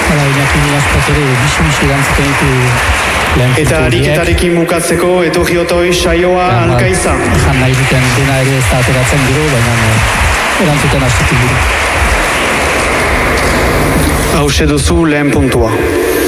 Hala, Iñaki Milaspot ere bixi erantzuten ditu lehen puntu. Eta ariketarekin bukatzeko, etorri otoi saioa Alkaiza. Ezan nahi duten dena ere ez da ateratzen gero, baina erantzuten hastetik dira. Hauxe duzu lehen puntua.